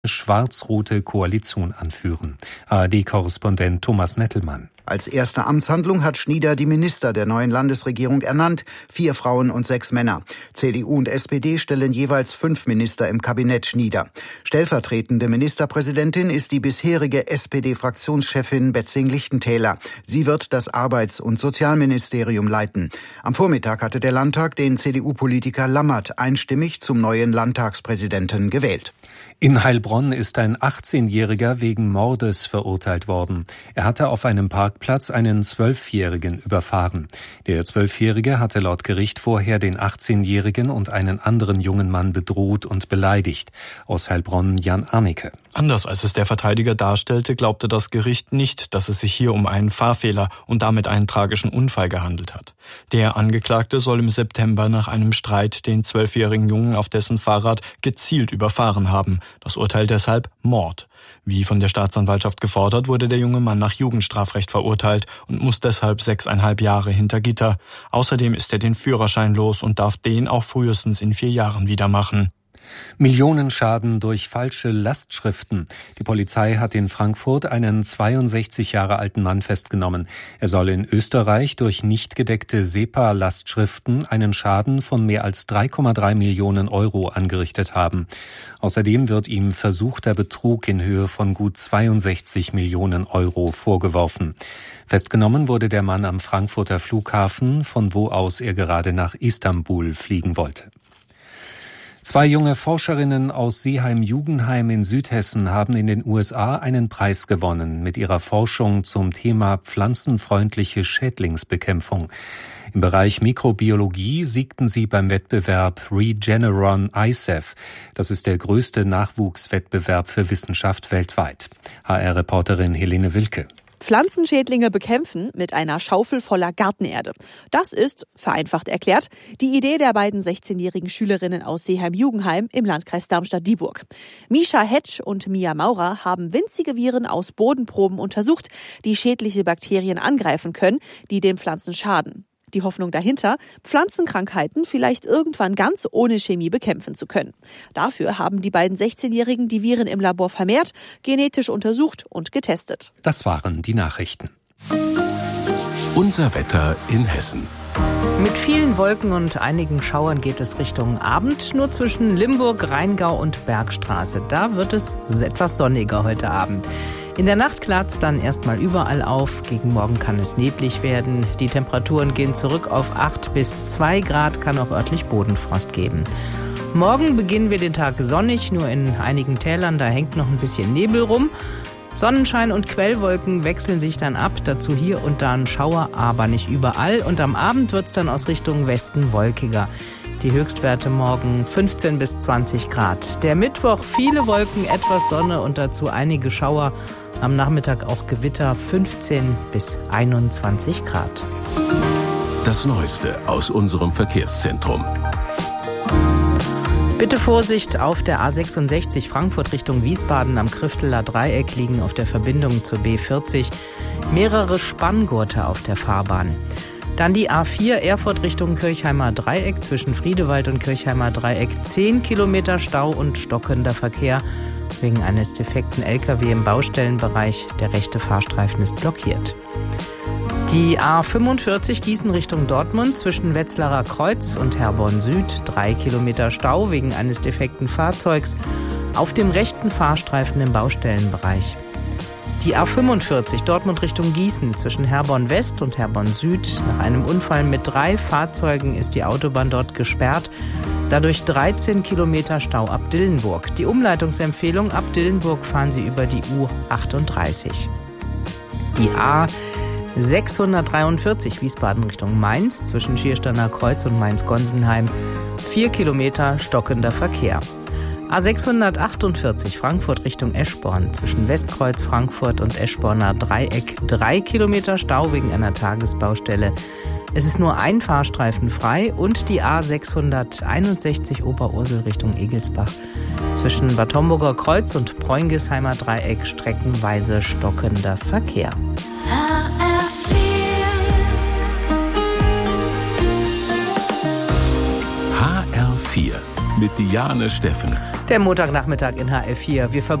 schwarz-rote Koalition anführen. ARD-Korrespondent Thomas Nettelmann. Als erste Amtshandlung hat Schnieder die Minister der neuen Landesregierung ernannt, 4 Frauen und 6 Männer. CDU und SPD stellen jeweils 5 Minister im Kabinett Schnieder. Stellvertretende Ministerpräsidentin ist die bisherige SPD-Fraktionschefin Betzing-Lichtentäler. Sie wird das Arbeits- und Sozialministerium leiten. Am Vormittag hatte der Landtag den CDU-Politiker Lammert einstimmig zum neuen Landtagspräsidenten gewählt. In Heilbronn ist ein 18-Jähriger wegen Mordes verurteilt worden. Er hatte auf einem Parkplatz einen 12-Jährigen überfahren. Der 12-Jährige hatte laut Gericht vorher den 18-Jährigen und einen anderen jungen Mann bedroht und beleidigt. Aus Heilbronn Jan Arnecke. Anders als es der Verteidiger darstellte, glaubte das Gericht nicht, dass es sich hier um einen Fahrfehler und damit einen tragischen Unfall gehandelt hat. Der Angeklagte soll im September nach einem Streit den 12-jährigen Jungen auf dessen Fahrrad gezielt überfahren haben. Das Urteil deshalb Mord. Wie von der Staatsanwaltschaft gefordert, wurde der junge Mann nach Jugendstrafrecht verurteilt und muss deshalb 6,5 Jahre hinter Gitter. Außerdem ist er den Führerschein los und darf den auch frühestens in 4 Jahren wieder machen. Millionenschaden durch falsche Lastschriften. Die Polizei hat in Frankfurt einen 62 Jahre alten Mann festgenommen. Er soll in Österreich durch nicht gedeckte SEPA-Lastschriften einen Schaden von mehr als 3,3 Millionen Euro angerichtet haben. Außerdem wird ihm versuchter Betrug in Höhe von gut 62 Millionen Euro vorgeworfen. Festgenommen wurde der Mann am Frankfurter Flughafen, von wo aus er gerade nach Istanbul fliegen wollte. 2 junge Forscherinnen aus Seeheim-Jugendheim in Südhessen haben in den USA einen Preis gewonnen mit ihrer Forschung zum Thema pflanzenfreundliche Schädlingsbekämpfung. Im Bereich Mikrobiologie siegten sie beim Wettbewerb Regeneron ISEF. Das ist der größte Nachwuchswettbewerb für Wissenschaft weltweit. HR-Reporterin Helene Wilke. Pflanzenschädlinge bekämpfen mit einer Schaufel voller Gartenerde. Das ist, vereinfacht erklärt, die Idee der beiden 16-jährigen Schülerinnen aus Seeheim-Jugendheim im Landkreis Darmstadt-Dieburg. Misha Hetsch und Mia Maurer haben winzige Viren aus Bodenproben untersucht, die schädliche Bakterien angreifen können, die den Pflanzen schaden. Die Hoffnung dahinter, Pflanzenkrankheiten vielleicht irgendwann ganz ohne Chemie bekämpfen zu können. Dafür haben die beiden 16-Jährigen die Viren im Labor vermehrt, genetisch untersucht und getestet. Das waren die Nachrichten. Unser Wetter in Hessen. Mit vielen Wolken und einigen Schauern geht es Richtung Abend. Nur zwischen Limburg, Rheingau und Bergstraße. Da wird es etwas sonniger heute Abend. In der Nacht klart es dann erstmal überall auf. Gegen Morgen kann es neblig werden. Die Temperaturen gehen zurück auf 8 bis 2 Grad, kann auch örtlich Bodenfrost geben. Morgen beginnen wir den Tag sonnig, nur in einigen Tälern, da hängt noch ein bisschen Nebel rum. Sonnenschein und Quellwolken wechseln sich dann ab, dazu hier und da ein Schauer, aber nicht überall. Und am Abend wird es dann aus Richtung Westen wolkiger. Die Höchstwerte morgen 15 bis 20 Grad. Der Mittwoch viele Wolken, etwas Sonne und dazu einige Schauer. Am Nachmittag auch Gewitter, 15 bis 21 Grad. Das Neueste aus unserem Verkehrszentrum. Bitte Vorsicht auf der A66 Frankfurt Richtung Wiesbaden am Krifteler Dreieck liegen auf der Verbindung zur B40 mehrere Spanngurte auf der Fahrbahn. Dann die A4 Erfurt Richtung Kirchheimer Dreieck zwischen Friedewald und Kirchheimer Dreieck 10 Kilometer Stau und stockender Verkehr wegen eines defekten LKW im Baustellenbereich. Der rechte Fahrstreifen ist blockiert. Die A45 Gießen Richtung Dortmund zwischen Wetzlarer Kreuz und Herborn Süd 3 Kilometer Stau wegen eines defekten Fahrzeugs auf dem rechten Fahrstreifen im Baustellenbereich. Die A45 Dortmund Richtung Gießen zwischen Herborn West und Herborn Süd. Nach einem Unfall mit 3 Fahrzeugen ist die Autobahn dort gesperrt. Dadurch 13 Kilometer Stau ab Dillenburg. Die Umleitungsempfehlung: ab Dillenburg fahren Sie über die U38. Die A643 Wiesbaden Richtung Mainz zwischen Schiersteiner Kreuz und Mainz-Gonsenheim 4 Kilometer stockender Verkehr. A648 Frankfurt Richtung Eschborn zwischen Westkreuz Frankfurt und Eschborner Dreieck 3 Kilometer Stau wegen einer Tagesbaustelle. Es ist nur ein Fahrstreifen frei und die A661 Oberursel Richtung Egelsbach zwischen Bad Homburger Kreuz und Preungesheimer Dreieck streckenweise stockender Verkehr. HR4, mit Diane Steffens. Der Montagnachmittag in HR4. Wir